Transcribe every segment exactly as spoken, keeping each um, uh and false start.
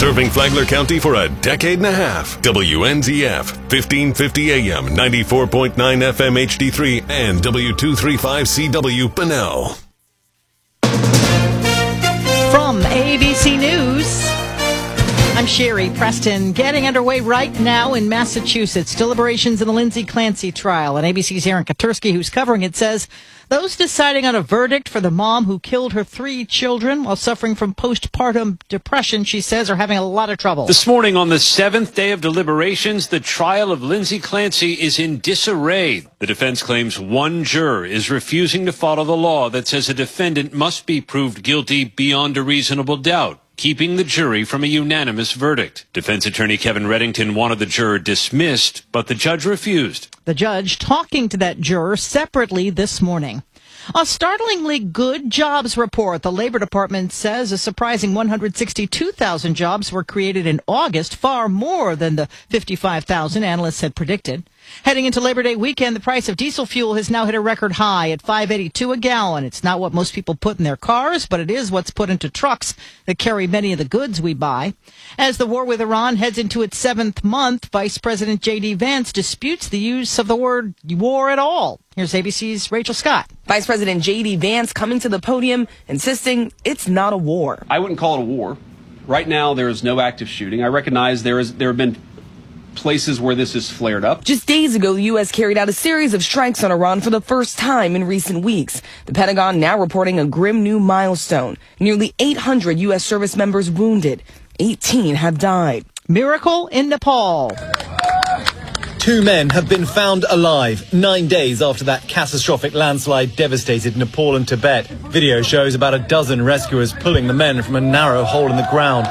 Serving Flagler County for a decade and a half. W N Z F, fifteen fifty A M, ninety-four point nine F M H D three, and W two thirty-five C W Bunnell. From A B C News, I'm Sherry Preston. Getting underway right now in Massachusetts. Deliberations in the Lindsay Clancy trial. And A B C's Aaron Katursky, who's covering it, says those deciding on a verdict for the mom who killed her three children while suffering from postpartum depression, she says, are having a lot of trouble. This morning, on the seventh day of deliberations, the trial of Lindsay Clancy is in disarray. The defense claims one juror is refusing to follow the law that says a defendant must be proved guilty beyond a reasonable doubt, keeping the jury from a unanimous verdict. Defense attorney Kevin Reddington wanted the juror dismissed, but the judge refused. The judge talking to that juror separately this morning. A startlingly good jobs report. The Labor Department says a surprising one hundred sixty-two thousand jobs were created in August, far more than the fifty-five thousand analysts had predicted. Heading into Labor Day weekend, the price of diesel fuel has now hit a record high at five eighty-two a gallon. It's not what most people put in their cars, but it is what's put into trucks that carry many of the goods we buy. As the war with Iran heads into its seventh month, Vice President J D Vance disputes the use of the word war at all. Here's A B C's Rachel Scott. Vice President J D Vance coming to the podium, insisting it's not a war. I wouldn't call it a war. Right now, there is no active shooting. I recognize there is there have been places where this has flared up. Just days ago, the U S carried out a series of strikes on Iran for the first time in recent weeks. The Pentagon now reporting a grim new milestone. Nearly eight hundred U S service members wounded. eighteen have died. Miracle in Nepal. Two men have been found alive nine days after that catastrophic landslide devastated Nepal and Tibet. Video shows about a dozen rescuers pulling the men from a narrow hole in the ground.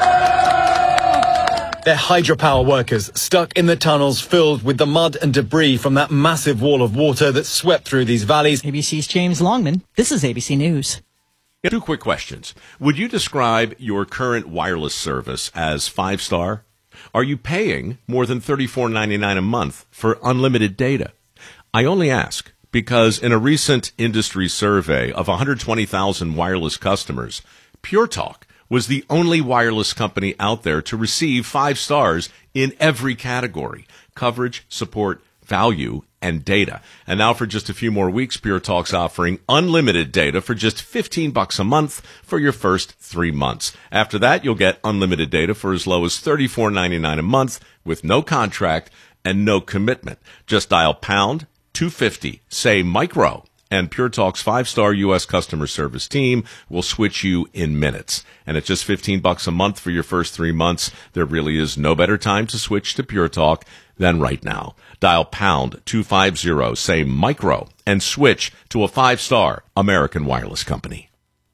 They're hydropower workers stuck in the tunnels filled with the mud and debris from that massive wall of water that swept through these valleys. A B C's James Longman. This is A B C News. Two quick questions. Would you describe your current wireless service as five-star? Are you paying more than thirty-four ninety-nine a month for unlimited data? I only ask because in a recent industry survey of one hundred twenty thousand wireless customers, Pure Talk was the only wireless company out there to receive five stars in every category: coverage, support, value, and data. And now for just a few more weeks, Pure Talk's offering unlimited data for just fifteen bucks a month for your first three months. After that, you'll get unlimited data for as low as thirty-four ninety-nine a month with no contract and no commitment. Just dial pound two fifty, say micro, and Pure Talk's five-star U S customer service team will switch you in minutes. And at just fifteen bucks a month for your first three months, there really is no better time to switch to Pure Talk than right now. Dial pound two fifty, say micro, and switch to a five-star American wireless company.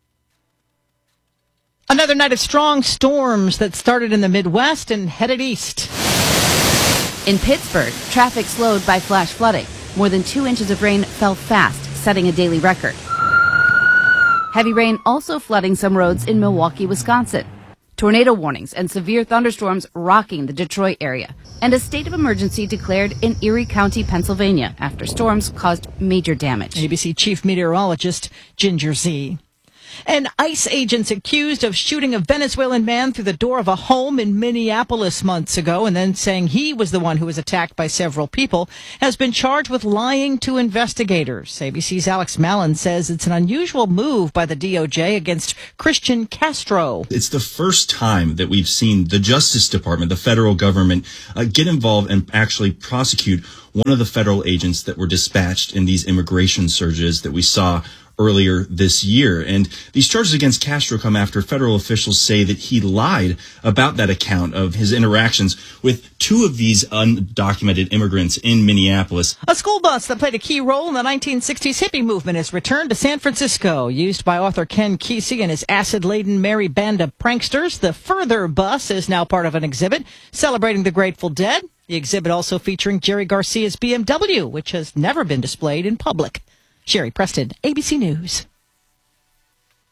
Another night of strong storms that started in the Midwest and headed east. In Pittsburgh, traffic slowed by flash flooding. More than two inches of rain fell fast, setting a daily record. Heavy rain also flooding some roads in Milwaukee, Wisconsin. Tornado warnings and severe thunderstorms rocking the Detroit area. And a state of emergency declared in Erie County, Pennsylvania, after storms caused major damage. A B C Chief Meteorologist Ginger Z. And ICE agents accused of shooting a Venezuelan man through the door of a home in Minneapolis months ago and then saying he was the one who was attacked by several people has been charged with lying to investigators. A B C's Alex Mallon says it's an unusual move by the D O J against Christian Castro. It's the first time that we've seen the Justice Department, the federal government, uh, get involved and actually prosecute one of the federal agents that were dispatched in these immigration surges that we saw earlier this year. And these charges against Castro come after federal officials say that he lied about that account of his interactions with two of these undocumented immigrants in Minneapolis. A school bus that played a key role in the nineteen sixties hippie movement has returned to San Francisco. Used by author Ken Kesey and his acid-laden merry band of pranksters, the Further bus is now part of an exhibit celebrating the Grateful Dead. The exhibit also featuring Jerry Garcia's B M W, which has never been displayed in public. Sherry Preston, A B C News.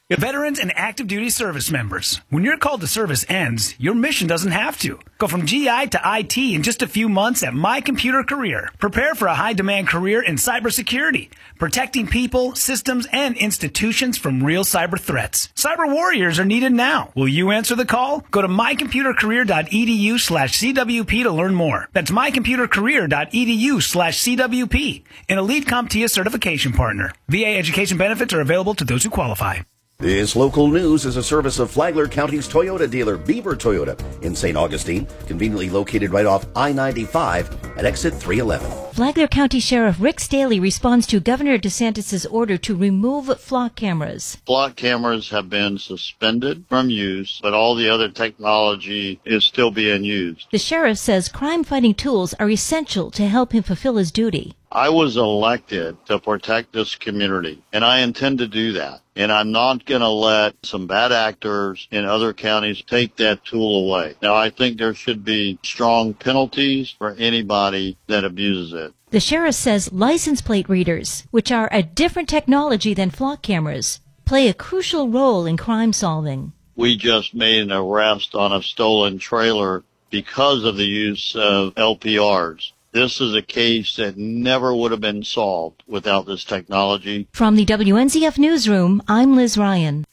Veterans and active duty service members, when your call to service ends, your mission doesn't have to. Go from G I to I T in just a few months at My Computer Career. Prepare for a high-demand career in cybersecurity, protecting people, systems, and institutions from real cyber threats. Cyber warriors are needed now. Will you answer the call? Go to mycomputercareer.edu slash CWP to learn more. That's mycomputercareer.edu slash CWP, an Elite CompTIA certification partner. V A education benefits are available to those who qualify. This local news is a service of Flagler County's Toyota dealer, Beaver Toyota, in Saint Augustine, conveniently located right off I ninety-five at exit three eleven. Flagler County Sheriff Rick Staley responds to Governor DeSantis' order to remove flock cameras. Flock cameras have been suspended from use, but all the other technology is still being used. The sheriff says crime-fighting tools are essential to help him fulfill his duty. I was elected to protect this community, and I intend to do that. And I'm not going to let some bad actors in other counties take that tool away. Now, I think there should be strong penalties for anybody that abuses it. The sheriff says license plate readers, which are a different technology than flock cameras, play a crucial role in crime solving. We just made an arrest on a stolen trailer because of the use of L P Rs. This is a case that never would have been solved without this technology. From the W N Z F Newsroom, I'm Liz Ryan.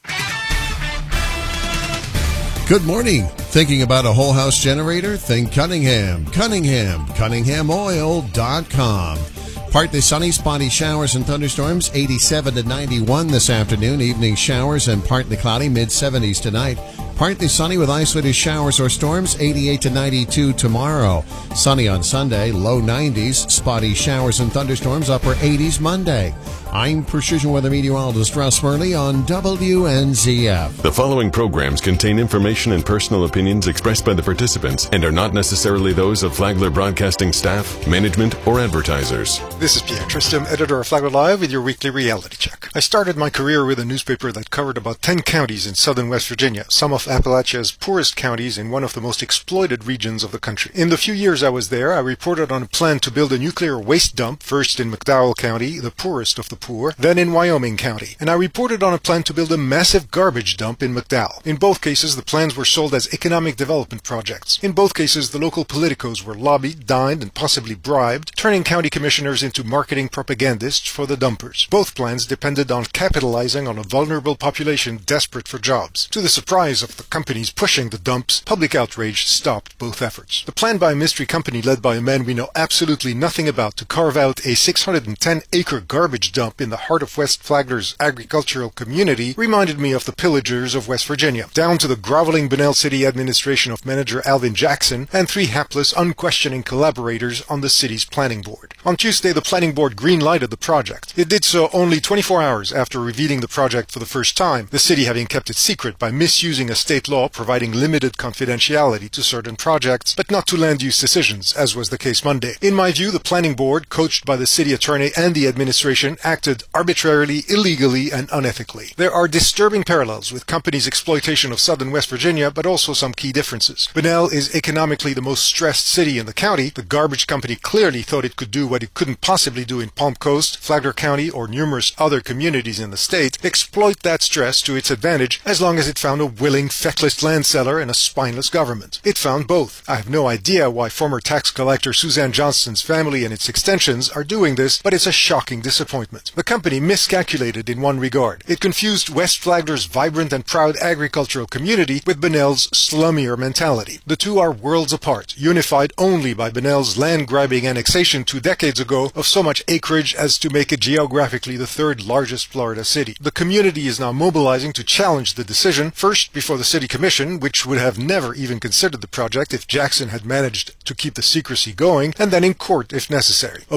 Good morning. Thinking about a whole house generator? Think Cunningham. Cunningham. Cunningham Oil dot com. Partly sunny, spotty showers and thunderstorms, eighty-seven to ninety-one this afternoon. Evening showers and partly cloudy, mid seventies tonight. Partly sunny with isolated showers or storms, eighty-eight to ninety-two tomorrow. Sunny on Sunday, low nineties. Spotty showers and thunderstorms, upper eighties Monday. I'm Precision Weather Meteorologist Russ Murley on W N Z F. The following programs contain information and personal opinions expressed by the participants and are not necessarily those of Flagler Broadcasting staff, management, or advertisers. This is Pierre Tristam, editor of Flagler Live, with your weekly reality check. I started my career with a newspaper that covered about ten counties in southern West Virginia, some of Appalachia's poorest counties in one of the most exploited regions of the country. In the few years I was there, I reported on a plan to build a nuclear waste dump, first in McDowell County, the poorest of the poor, then in Wyoming County. And I reported on a plan to build a massive garbage dump in McDowell. In both cases, the plans were sold as economic development projects. In both cases, the local politicos were lobbied, dined, and possibly bribed, turning county commissioners into marketing propagandists for the dumpers. Both plans depended on capitalizing on a vulnerable population desperate for jobs. To the surprise of the companies pushing the dumps, public outrage stopped both efforts. The plan by a mystery company led by a man we know absolutely nothing about to carve out a six hundred ten acre garbage dump in the heart of West Flagler's agricultural community reminded me of the pillagers of West Virginia, down to the groveling Bunnell City administration of manager Alvin Jackson and three hapless, unquestioning collaborators on the city's planning board. On Tuesday, the planning board green-lighted the project. It did so only twenty-four hours after revealing the project for the first time, the city having kept it secret by misusing a state law providing limited confidentiality to certain projects, but not to land-use decisions, as was the case Monday. In my view, the planning board, coached by the city attorney and the administration, acted arbitrarily, illegally, and unethically. There are disturbing parallels with companies' exploitation of southern West Virginia, but also some key differences. Bunnell is economically the most stressed city in the county. The garbage company clearly thought it could do what it couldn't possibly do in Palm Coast, Flagler County, or numerous other communities in the state, exploit that stress to its advantage as long as it found a willing, feckless land seller and a spineless government. It found both. I have no idea why former tax collector Suzanne Johnston's family and its extensions are doing this, but it's a shocking disappointment. The company miscalculated in one regard. It confused West Flagler's vibrant and proud agricultural community with Bunnell's slummier mentality. The two are worlds apart, unified only by Bunnell's land-grabbing annexation two decades ago of so much acreage as to make it geographically the third largest Florida city. The community is now mobilizing to challenge the decision, first before the city commission, which would have never even considered the project if Jackson had managed to keep the secrecy going, and then in court if necessary.